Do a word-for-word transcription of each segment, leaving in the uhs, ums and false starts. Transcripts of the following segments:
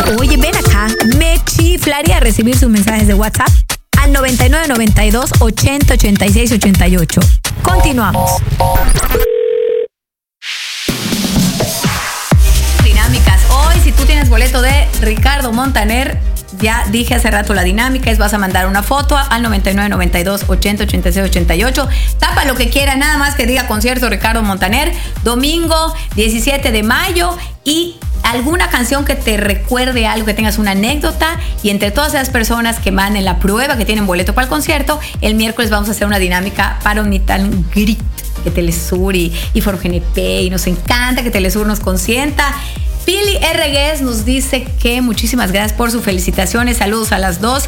Oye, ven acá. Me chiflaría recibir sus mensajes de WhatsApp al noventa y nueve noventa y dos ochenta ochenta y seis ochenta y ocho. Continuamos. Dinámicas. Hoy, si tú tienes boleto de Ricardo Montaner, ya dije hace rato la dinámica es: vas a mandar una foto al noventa y nueve noventa y dos ochenta ochenta y seis ochenta y ocho. Tapa lo que quiera, nada más que diga concierto Ricardo Montaner, domingo diecisiete de mayo, y alguna canción que te recuerde algo, que tengas una anécdota. Y entre todas esas personas que manden la prueba, que tienen boleto para el concierto, el miércoles vamos a hacer una dinámica para un Meet and Greet que Telesur y, y Foro G N P, y nos encanta que Telesur nos consienta. Pili R. Guess nos dice que muchísimas gracias por sus felicitaciones. Saludos a las dos.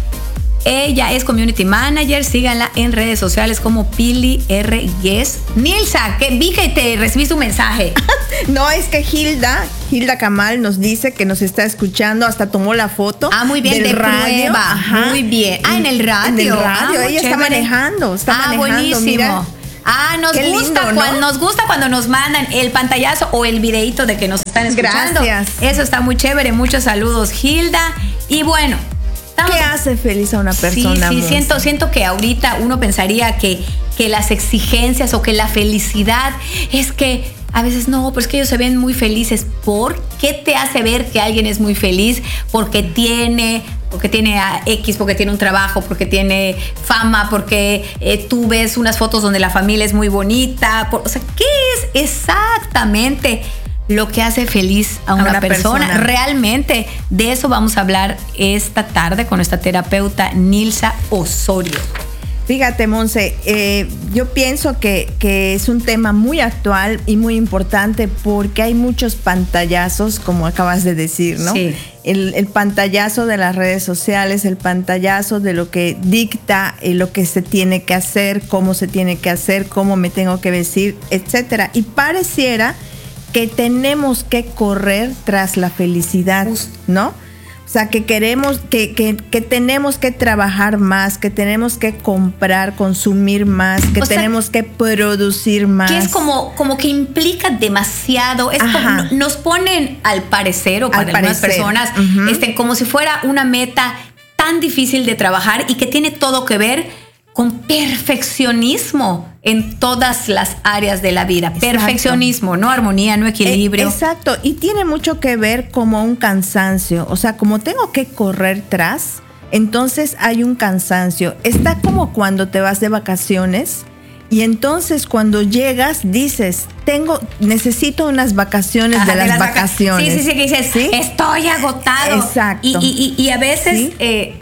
Ella es Community Manager. Síganla en redes sociales como Pili R. Guess. Nilsa, que vi que te recibiste un mensaje. No, es que Hilda, Hilda Kamal nos dice que nos está escuchando, hasta tomó la foto. Ah, muy bien, del de radio. prueba. Ajá. Muy bien. Ah, en el radio. En el radio, ah, ella chévere. está manejando, está ah, manejando. buenísimo. Mira. Ah, nos Qué gusta, lindo, ¿no? cuando, nos gusta cuando nos mandan el pantallazo o el videíto de que nos están escuchando. Gracias. Eso está muy chévere. Muchos saludos, Hilda. Y bueno, estamos... ¿Qué hace feliz a una persona? Sí, sí, Monse? siento, siento que ahorita uno pensaría que, que las exigencias o que la felicidad es que a veces no, pero es que ellos se ven muy felices. ¿Por qué te hace ver que alguien es muy feliz? Porque tiene, porque tiene a X, porque tiene un trabajo, porque tiene fama, porque eh, tú ves unas fotos donde la familia es muy bonita. Por, o sea, ¿qué es exactamente lo que hace feliz a una, a una persona? persona? Realmente, de eso vamos a hablar esta tarde con nuestra terapeuta Nilsa Osorio. Fíjate, Monse, eh, yo pienso que, que es un tema muy actual y muy importante porque hay muchos pantallazos, como acabas de decir, ¿no? Sí. El, el pantallazo de las redes sociales, el pantallazo de lo que dicta eh, lo que se tiene que hacer, cómo se tiene que hacer, cómo me tengo que vestir, etcétera. Y pareciera que tenemos que correr tras la felicidad, ¿no? O sea, que queremos, que, que, que tenemos que trabajar más, que tenemos que comprar, consumir más, que O sea, tenemos que producir más. Que es como, como que implica demasiado. Es como, nos ponen al parecer, o para Al algunas parecer. personas, uh-huh. este, como si fuera una meta tan difícil de trabajar y que tiene todo que ver con perfeccionismo en todas las áreas de la vida. Exacto. Perfeccionismo, no armonía, no equilibrio. Eh, exacto, y tiene mucho que ver como un cansancio. O sea, como tengo que correr tras, entonces hay un cansancio. Está como cuando te vas de vacaciones y entonces cuando llegas dices, tengo, necesito unas vacaciones. Ajá, de las, de las vacaciones. Vaca- sí, sí, sí, que dices, ¿sí? Estoy agotado. Exacto. Y, y, y, y a veces ¿sí? eh,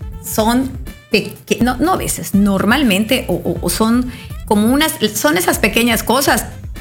son... Que, no, no a veces, normalmente o, o, o son como unas, son esas pequeñas cosas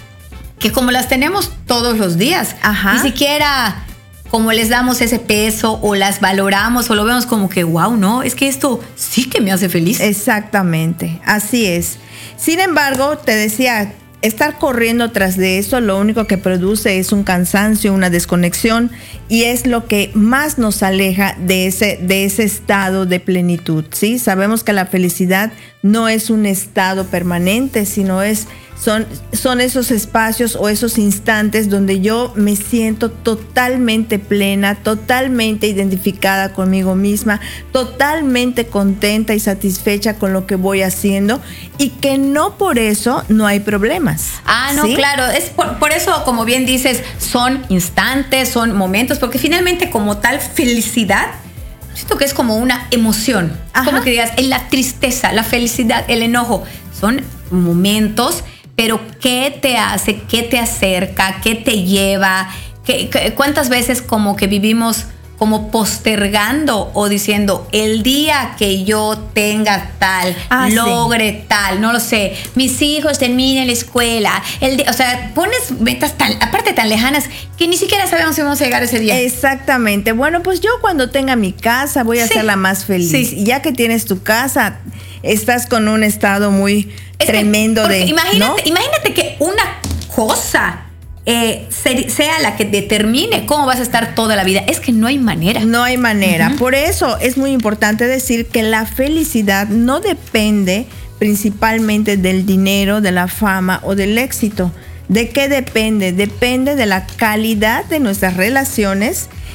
que como las tenemos todos los días, Ajá. ni siquiera como les damos ese peso o las valoramos o lo vemos como que wow, no, es que esto sí que me hace feliz. Exactamente, así es. Sin embargo, te decía, estar corriendo tras de eso lo único que produce es un cansancio, una desconexión, y es lo que más nos aleja de ese, de ese estado de plenitud, ¿sí? Sabemos que la felicidad no es un estado permanente, sino es, son, son esos espacios o esos instantes donde yo me siento totalmente plena, totalmente identificada conmigo misma, totalmente contenta y satisfecha con lo que voy haciendo, y que no por eso no hay problemas. Ah, no, ¿sí? Claro, es por, por eso, como bien dices, son instantes, son momentos, porque finalmente como tal felicidad, siento que es como una emoción. Ajá. Como que digas, en la tristeza, la felicidad, el enojo, son momentos, pero ¿qué te hace? ¿Qué te acerca? ¿Qué te lleva? ¿Qué, qué, ¿Cuántas veces como que vivimos como postergando o diciendo el día que yo tenga tal, ah, logre sí. tal, no lo sé, mis hijos terminen la escuela, el día, o sea, pones metas tan, aparte tan lejanas que ni siquiera sabemos si vamos a llegar ese día. Exactamente. Bueno, pues yo cuando tenga mi casa voy a sí. ser la más feliz. Sí. Y ya que tienes tu casa, estás con un estado muy es tremendo que, de... Imagínate, ¿no? imagínate que una cosa... Eh, sea la que determine cómo vas a estar toda la vida. Es que no hay manera. No hay manera. Uh-huh. Por eso es muy importante decir que la felicidad no depende principalmente del dinero, de la fama o del éxito. ¿De qué depende? Depende de la calidad de nuestras relaciones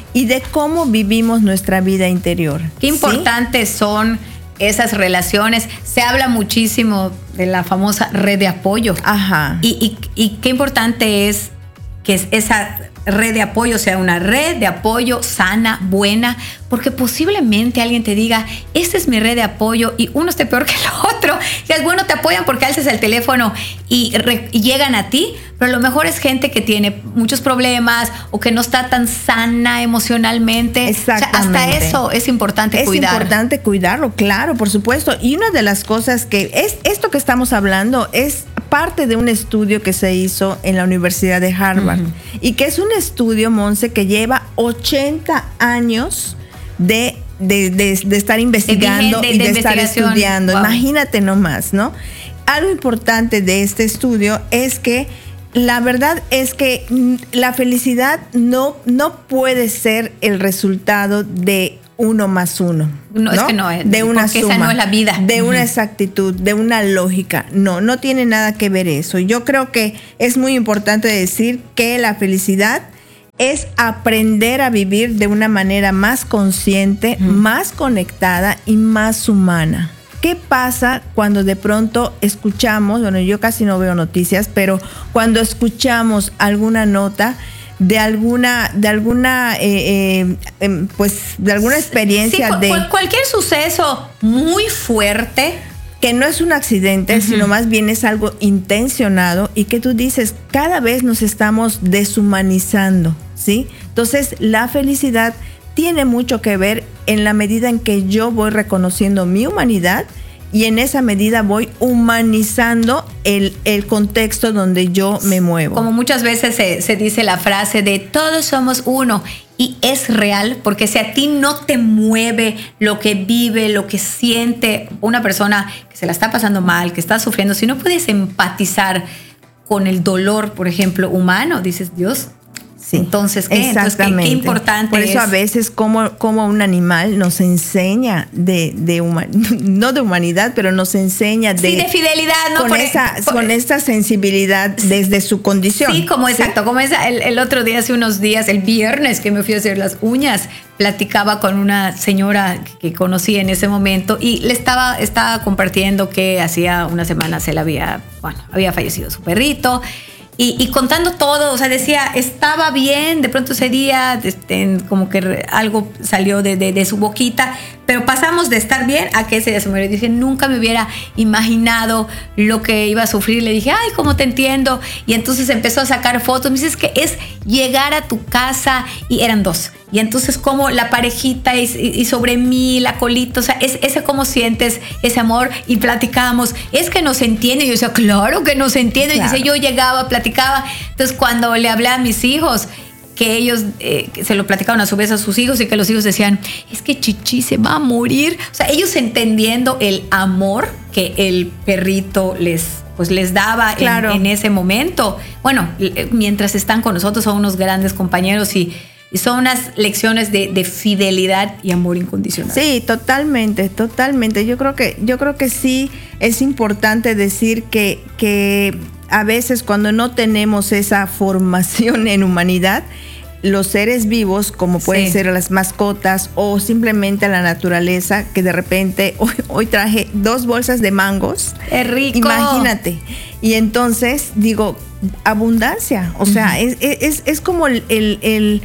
y de cómo vivimos nuestra vida interior. Qué importantes ¿sí? son esas relaciones. Se habla muchísimo de la famosa red de apoyo. Ajá. Y, y, y qué importante es que esa red de apoyo sea una red de apoyo sana, buena, porque posiblemente alguien te diga, esta es mi red de apoyo, y uno esté peor que el otro. Y es bueno, te apoyan porque alzas el teléfono y, re, y llegan a ti, pero a lo mejor es gente que tiene muchos problemas o que no está tan sana emocionalmente. Exactamente. O sea, hasta eso es importante es cuidar. Es importante cuidarlo, claro, por supuesto. Y una de las cosas que es esto que estamos hablando es parte de un estudio que se hizo en la Universidad de Harvard, uh-huh. y que es un estudio, Monse, que lleva ochenta años de, de, de, de estar investigando de, de, y de, de estar estudiando. Wow. Imagínate nomás, ¿no? Algo importante de este estudio es que la verdad es que la felicidad no, no puede ser el resultado de uno más uno. No, ¿no? Es que no es. De una suma. Esa no es la vida. De uh-huh. una exactitud, de una lógica. No, no tiene nada que ver eso. Yo creo que es muy importante decir que la felicidad es aprender a vivir de una manera más consciente, uh-huh. más conectada y más humana. ¿Qué pasa cuando de pronto escuchamos, bueno, yo casi no veo noticias, pero cuando escuchamos alguna nota de alguna, de alguna, eh, eh, pues, de alguna experiencia sí, de cual, cualquier suceso muy fuerte, que no es un accidente, uh-huh. sino más bien es algo intencionado, y que tú dices, cada vez nos estamos deshumanizando, ¿sí? Entonces, la felicidad tiene mucho que ver en la medida en que yo voy reconociendo mi humanidad, y en esa medida voy humanizando el, el contexto donde yo me muevo. Como muchas veces se, se dice la frase de todos somos uno, y es real, porque si a ti no te mueve lo que vive, lo que siente una persona que se la está pasando mal, que está sufriendo, si no puedes empatizar con el dolor, por ejemplo, humano, dices, Dios, sí, entonces, ¿qué? Exactamente. Entonces, ¿qué, qué importante Por eso es? A veces como, como un animal nos enseña de, de huma, no de humanidad, pero nos enseña de, sí, de fidelidad, ¿no? Con, por, esa, por, con esta sensibilidad desde su condición. Sí, como exacto, como esa, el, el otro día, hace unos días, el viernes que me fui a hacer las uñas, platicaba con una señora que, que conocí en ese momento y le estaba, estaba compartiendo que hacía una semana se le había, bueno, había fallecido su perrito. Y, y contando todo, o sea, decía, estaba bien, de pronto ese día este, como que algo salió de, de, de su boquita, pero pasamos de estar bien a que ese día se murió. Y dije, nunca me hubiera imaginado lo que iba a sufrir. Le dije, ay, ¿cómo te entiendo? Y entonces empezó a sacar fotos. Me dice, es que es llegar a tu casa, y eran dos. Y entonces como la parejita y, y sobre mí, la colita, o sea, es ese cómo sientes ese amor, y platicábamos, es que nos entiende. Y yo decía, claro que nos entiende. Claro. Y dice, yo llegaba, platicaba. Entonces cuando le hablé a mis hijos, que ellos eh, que se lo platicaban a su vez a sus hijos, y que los hijos decían, es que Chichi se va a morir. O sea, ellos entendiendo el amor que el perrito les, pues, les daba claro. en, en ese momento. Bueno, mientras están con nosotros son unos grandes compañeros, y Y son unas lecciones de, de fidelidad y amor incondicional. Sí, totalmente, totalmente. Yo creo que, yo creo que sí es importante decir que, que a veces cuando no tenemos esa formación en humanidad, los seres vivos, como pueden sí. ser las mascotas o simplemente la naturaleza, que de repente hoy, hoy traje dos bolsas de mangos. ¡Qué rico! Imagínate. Y entonces digo, abundancia. O sea, uh-huh. es, es, es como el... el, el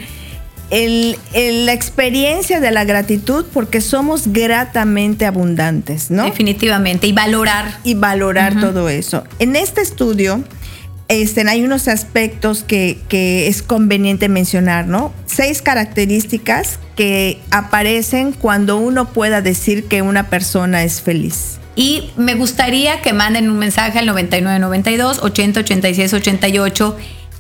El, el, la experiencia de la gratitud, porque somos gratamente abundantes, ¿no? Definitivamente, y valorar. Y valorar uh-huh. todo eso. En este estudio este, hay unos aspectos que, que es conveniente mencionar, ¿no? Seis características que aparecen cuando uno pueda decir que una persona es feliz. Y me gustaría que manden un mensaje al noventa y nueve noventa y dos, ochenta, ochenta y seis, ochenta y ocho.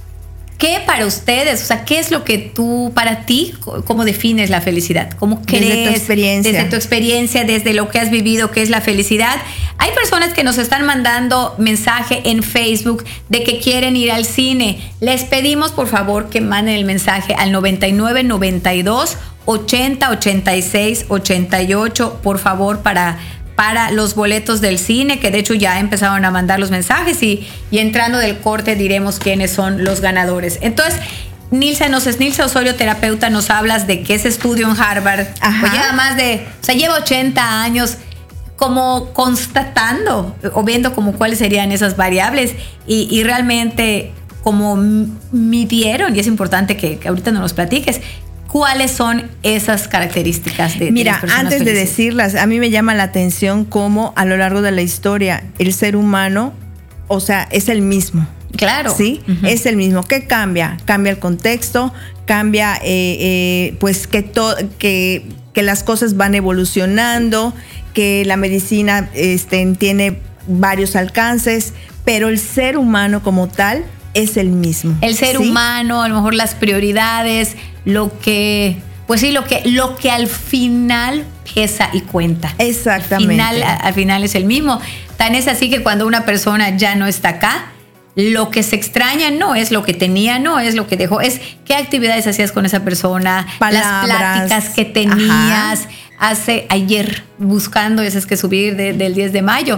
¿Qué para ustedes? O sea, ¿qué es lo que tú, para ti, cómo defines la felicidad? ¿Cómo crees? Desde tu experiencia. Desde tu experiencia, desde lo que has vivido, ¿qué es la felicidad? Hay personas que nos están mandando mensaje en Facebook de que quieren ir al cine. Les pedimos, por favor, que manden el mensaje al noventa y nueve noventa y dos, ochenta, ochenta y seis, ochenta y ocho, por favor, para... para los boletos del cine, que de hecho ya empezaron a mandar los mensajes, y, y entrando del corte diremos quiénes son los ganadores. Entonces, Nilsa, no sé, Nilsa Osorio, terapeuta, nos hablas de que ese estudio en Harvard, Ajá. pues lleva más de, o sea, lleva ochenta años como constatando o viendo como cuáles serían esas variables y, y realmente como midieron, y es importante que, que ahorita nos los platiques, ¿cuáles son esas características de, Mira, de las personas antes felices? de decirlas, a mí me llama la atención cómo a lo largo de la historia el ser humano, o sea, es el mismo. Claro. Sí, uh-huh. Es el mismo. ¿Qué cambia? Cambia el contexto, cambia, eh, eh, pues que, to- que, que las cosas van evolucionando, que la medicina este, tiene varios alcances, pero el ser humano como tal es el mismo. El ser ¿sí? humano, a lo mejor las prioridades, lo que, pues sí, lo que, lo que al final pesa y cuenta. Exactamente. Al final, al final es el mismo. Tan es así que cuando una persona ya no está acá, lo que se extraña no es lo que tenía, no es lo que dejó, es qué actividades hacías con esa persona, palabras, las pláticas que tenías. Ajá. Hace ayer, buscando esas que subí de, del diez de mayo,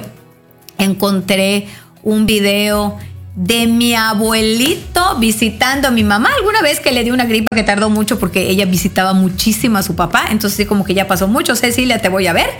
encontré un video de mi abuelito visitando a mi mamá alguna vez que le dio una gripa que tardó mucho porque ella visitaba muchísimo a su papá, entonces sí, como que ya pasó mucho. Cecilia, te voy a ver.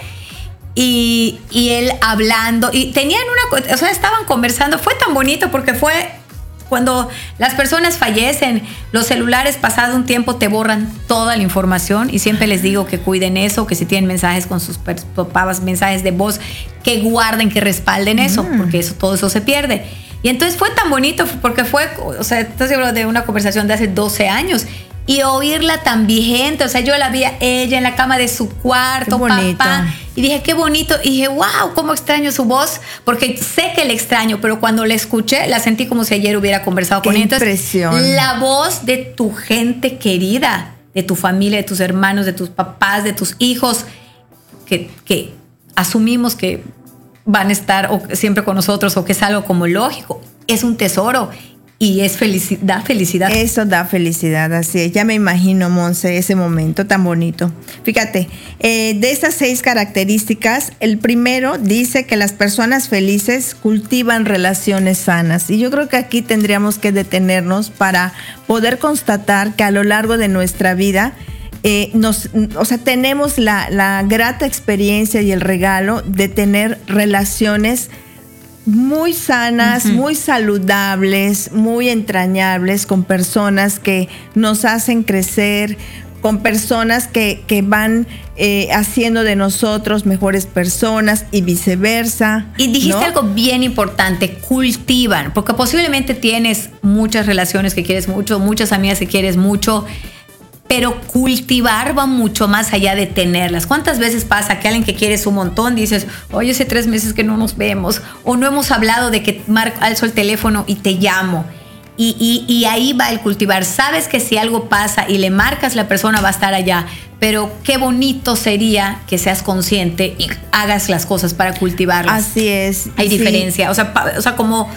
Y, y él hablando, y tenían una, o sea, estaban conversando, fue tan bonito porque fue cuando las personas fallecen, los celulares pasado un tiempo te borran toda la información, y siempre les digo que cuiden eso, que si tienen mensajes con sus papás, mensajes de voz, que guarden, que respalden eso, mm. porque eso, todo eso se pierde. Y entonces fue tan bonito porque fue, o sea, estás hablando de una conversación de hace doce años, y oírla tan vigente, o sea, yo la vi a ella en la cama de su cuarto, papá, y dije, qué bonito, y dije, wow, cómo extraño su voz, porque sé que la extraño, pero cuando la escuché, la sentí como si ayer hubiera conversado qué con ella. Entonces, impresión. La voz de tu gente querida, de tu familia, de tus hermanos, de tus papás, de tus hijos, que, que asumimos que van a estar o siempre con nosotros, o que es algo como lógico, es un tesoro. Y es felicidad, da felicidad. Eso da felicidad, así es. Ya me imagino, Monse, ese momento tan bonito. Fíjate, eh, de estas seis características, el primero dice que las personas felices cultivan relaciones sanas. Y yo creo que aquí tendríamos que detenernos para poder constatar que a lo largo de nuestra vida, eh, nos, o sea, tenemos la, la grata experiencia y el regalo de tener relaciones muy sanas, uh-huh. muy saludables, muy entrañables, con personas que nos hacen crecer, con personas que, que van eh, haciendo de nosotros mejores personas y viceversa. Y dijiste, ¿no?, algo bien importante, cultivan, porque posiblemente tienes muchas relaciones que quieres mucho, muchas amigas que quieres mucho, pero cultivar va mucho más allá de tenerlas. ¿Cuántas veces pasa que alguien que quieres un montón dices, oye, hace tres meses que no nos vemos, o no hemos hablado de que mar- alzo el teléfono y te llamo? Y, y, y ahí va el cultivar. Sabes que si algo pasa y le marcas, la persona va a estar allá, pero qué bonito sería que seas consciente y hagas las cosas para cultivarlas. Así es. Hay sí. diferencia. O sea, pa- o sea como...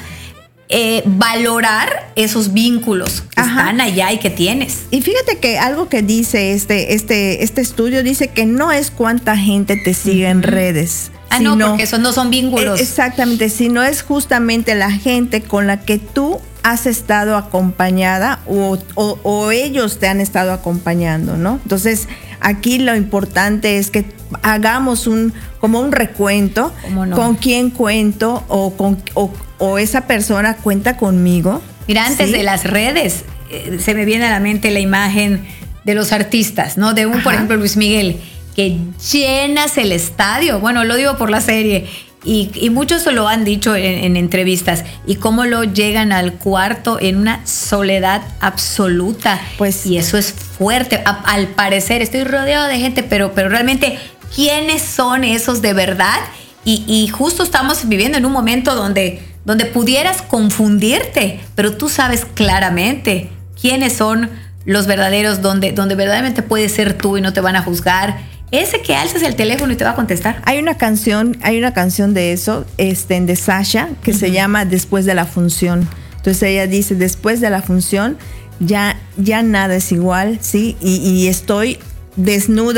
Eh, valorar esos vínculos que Ajá. están allá y que tienes. Y fíjate que algo que dice este, este, este estudio dice que no es cuánta gente te sigue uh-huh. en redes. Ah, sino, no, porque eso no son vínculos. Exactamente, sino es justamente la gente con la que tú has estado acompañada o, o, o ellos te han estado acompañando, ¿no? Entonces, aquí lo importante es que hagamos un como un recuento no? con quién cuento o con o, o esa persona cuenta conmigo. Mira, antes ¿sí? de las redes, eh, se me viene a la mente la imagen de los artistas, ¿no? De un, Ajá. por ejemplo, Luis Miguel, que llenas el estadio. Bueno, lo digo por la serie. Y, y muchos lo han dicho en, en entrevistas. Y cómo lo llegan al cuarto en una soledad absoluta. Pues, y eso es fuerte. A, al parecer, estoy rodeado de gente, pero, pero realmente, ¿quiénes son esos de verdad? Y, y justo estamos viviendo en un momento donde, donde pudieras confundirte, pero tú sabes claramente quiénes son los verdaderos, donde, donde verdaderamente puedes ser tú y no te van a juzgar. Ese que alzas el teléfono y te va a contestar. Hay una canción, hay una canción de eso, este, de Sasha, que uh-huh. se llama Después de la función. Entonces ella dice, después de la función, ya, ya nada es igual, ¿sí? Y, y estoy desnuda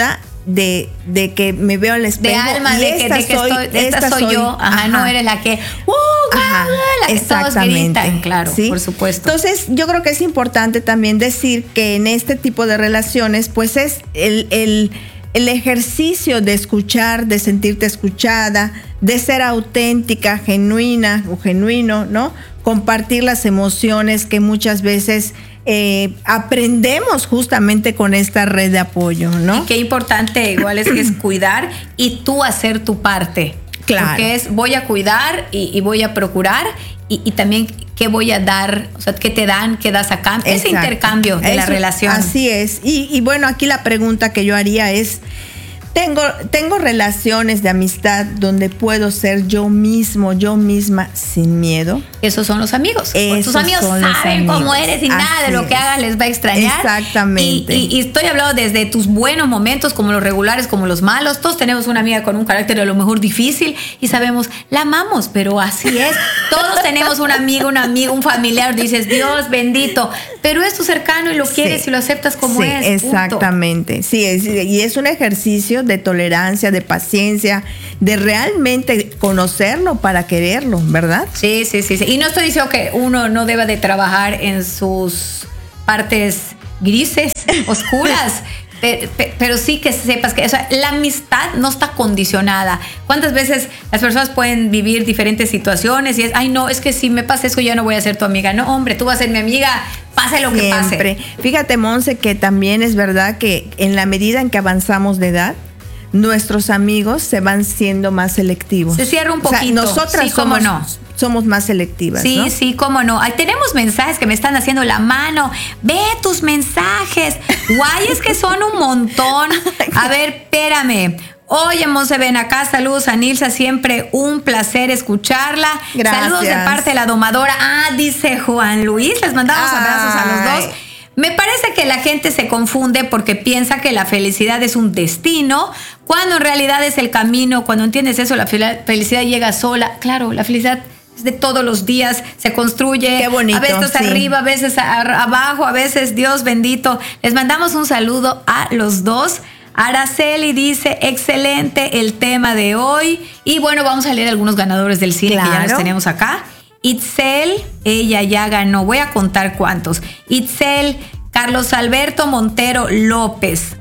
de, de que me veo al espejo. De alma, y de que, esta de que soy, estoy, esta, esta soy yo. Ajá, Ajá, no eres la que, uh, Ajá, la que todos gritan. Claro, ¿sí? Por supuesto. Entonces, yo creo que es importante también decir que en este tipo de relaciones, pues es el, el, el ejercicio de escuchar, de sentirte escuchada, de ser auténtica, genuina o genuino, ¿no? Compartir las emociones que muchas veces eh, aprendemos justamente con esta red de apoyo, ¿no? Y qué importante igual es que es cuidar y tú hacer tu parte. Claro. Porque es voy a cuidar y, y voy a procurar y, y también qué voy a dar, o sea, qué te dan, qué das a cambio. Ese intercambio de Eso, la relación. Así es. Y, y bueno, aquí la pregunta que yo haría es, Tengo, tengo relaciones de amistad donde puedo ser yo mismo, yo misma, sin miedo. Esos son los amigos. Esos Tus amigos saben amigos. cómo eres y Así nada de lo que hagas les va a extrañar. Exactamente. Y, y, y estoy hablando desde tus buenos momentos, como los regulares, como los malos. Todos tenemos una amiga con un carácter a lo mejor difícil y sabemos, la amamos, pero así es. Todos tenemos una amiga, un amigo, un familiar. Dices, Dios bendito. Pero es tu cercano y lo quieres sí. y lo aceptas como sí, es. Exactamente. Punto. Sí, es, y es un ejercicio de tolerancia, de paciencia, de realmente conocerlo para quererlo, ¿verdad? Sí, sí, sí, sí. Y no estoy diciendo que uno no deba de trabajar en sus partes grises, oscuras, pero, pero sí que sepas que, o sea, la amistad no está condicionada. ¿Cuántas veces las personas pueden vivir diferentes situaciones y es, ay no, es que si me pasa eso ya no voy a ser tu amiga? No, hombre, tú vas a ser mi amiga, pase lo que Siempre. pase. Fíjate, Monse, que también es verdad que en la medida en que avanzamos de edad, nuestros amigos se van siendo más selectivos. Se cierra un poquito. O sea, nosotras sí, somos, no. somos más selectivas, Sí, ¿no? sí, cómo no. Ay, tenemos mensajes que me están haciendo la mano. Ve tus mensajes. Guay, es que son un montón. A ver, espérame. Oye, Monse, ven acá, saludos a Nilsa, siempre un placer escucharla. Gracias. Saludos de parte de la domadora. Ah, dice Juan Luis, les mandamos Ay. abrazos a los dos. Me parece que la gente se confunde porque piensa que la felicidad es un destino, cuando en realidad es el camino. Cuando entiendes eso, la felicidad llega sola. Claro, la felicidad es de todos los días, se construye. Qué bonito, a veces sí. arriba, a veces abajo, a veces Dios bendito. Les mandamos un saludo a los dos. Araceli dice, excelente el tema de hoy. Y bueno, vamos a leer algunos ganadores del cine claro. que ya los tenemos acá. Itzel, ella ya ganó, voy a contar cuántos. Itzel, Carlos Alberto Montero López,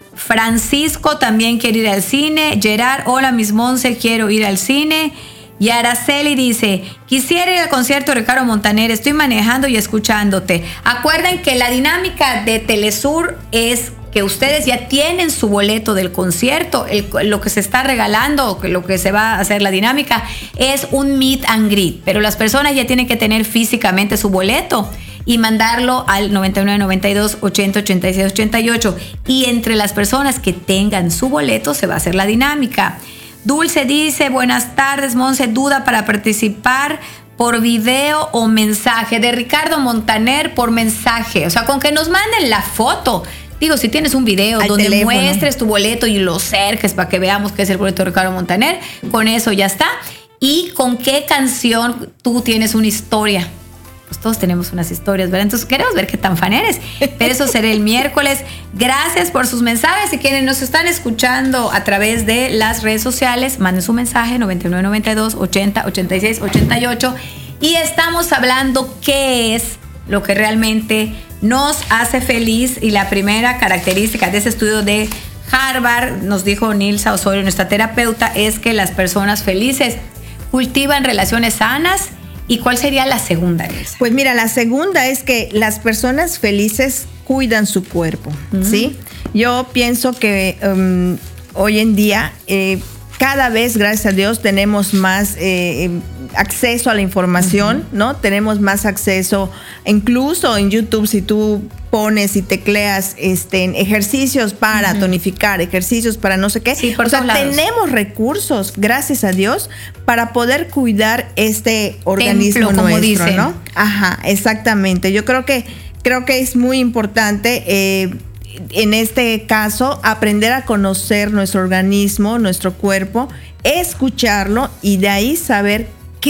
Francisco también quiere ir al cine. Gerard, hola Miss Monse, quiero ir al cine. Y Araceli dice, quisiera ir al concierto de Ricardo Montaner, estoy manejando y escuchándote. Acuerden que la dinámica de Telesur es que ustedes ya tienen su boleto del concierto. El, lo que se está regalando, lo que se va a hacer la dinámica, es un meet and greet. Pero las personas ya tienen que tener físicamente su boleto y mandarlo al noventa y nueve, noventa y dos, ochenta, ochenta y seis, ochenta y ocho. Y entre las personas que tengan su boleto se va a hacer la dinámica. Dulce dice, buenas tardes, Monse, duda para participar por video o mensaje. De Ricardo Montaner por mensaje. O sea, con que nos manden la foto. Digo, si tienes un video al donde teléfono. Muestres tu boleto y lo cerques para que veamos que es el boleto de Ricardo Montaner, con eso ya está. Y con qué canción tú tienes una historia. Pues todos tenemos unas historias, ¿verdad? Entonces queremos ver qué tan fan eres. Pero eso será el miércoles. Gracias por sus mensajes. Y quienes nos están escuchando a través de las redes sociales, manden su mensaje noventa y nueve, noventa y dos, ochenta, ochenta y seis, ochenta y ocho. Y estamos hablando qué es lo que realmente nos hace feliz. Y la primera característica de ese estudio de Harvard, nos dijo Nilsa Osorio, nuestra terapeuta, es que las personas felices cultivan relaciones sanas. ¿Y cuál sería la segunda, Nilsa? Pues mira, la segunda es que las personas felices cuidan su cuerpo, uh-huh. ¿sí? Yo pienso que um, hoy en día eh, cada vez, gracias a Dios, tenemos más eh, acceso a la información, uh-huh. ¿no? Tenemos más acceso, incluso en YouTube, si tú pones y tecleas este, en ejercicios para uh-huh. tonificar, ejercicios para no sé qué. Sí, por o sea, lados. Tenemos recursos, gracias a Dios, para poder cuidar este organismo Templo, como nuestro, dicen. ¿no? Ajá, exactamente. Yo creo que creo que es muy importante eh, en este caso aprender a conocer nuestro organismo, nuestro cuerpo, escucharlo y de ahí saber qué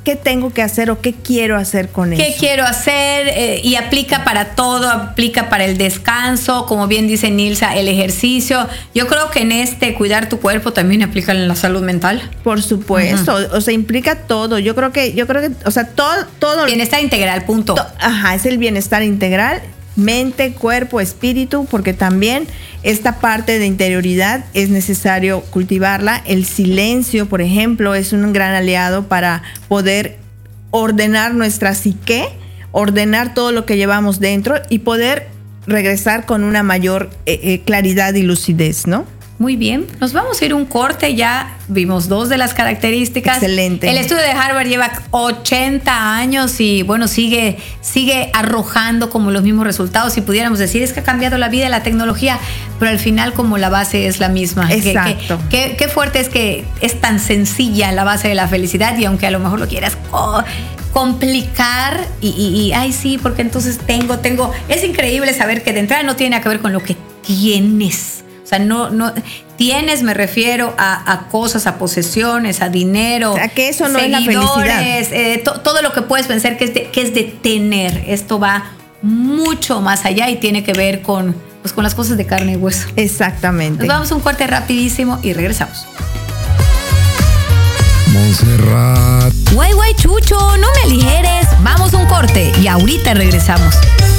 qué tengo que hacer o qué quiero hacer con eso. ¿Qué quiero hacer? Eh, y aplica para todo, aplica para el descanso, como bien dice Nilsa, el ejercicio. Yo creo que en este cuidar tu cuerpo también aplica en la salud mental. Por supuesto, uh-huh. o sea, implica todo. Yo creo que, yo creo que, o sea, todo, todo. Bienestar integral, punto. To, ajá, es el bienestar integral. Mente, cuerpo, espíritu, porque también esta parte de interioridad es necesario cultivarla. El silencio, por ejemplo, es un gran aliado para poder ordenar nuestra psique, ordenar todo lo que llevamos dentro y poder regresar con una mayor eh, eh, claridad y lucidez, ¿no? Muy bien, nos vamos a ir un corte, ya vimos dos de las características. Excelente. El estudio de Harvard lleva ochenta años y bueno, sigue, sigue arrojando como los mismos resultados. Si pudiéramos decir, es que ha cambiado la vida la tecnología, pero al final como la base es la misma. Exacto. Qué, qué, qué fuerte es que es tan sencilla la base de la felicidad y aunque a lo mejor lo quieras oh, complicar y, y, y, ay sí, porque entonces tengo, tengo, es increíble saber que de entrada no tiene que ver con lo que tienes. O sea, no, no, tienes, me refiero a, a cosas, a posesiones, a dinero. O sea, que eso no es la felicidad. Eh, to, todo lo que puedes pensar que es, de, que es de tener. Esto va mucho más allá y tiene que ver con, pues, con las cosas de carne y hueso. Exactamente. Nos vamos a un corte rapidísimo y regresamos. Montserrat. Guay, guay, chucho, no me aligeres. Vamos a un corte y ahorita regresamos.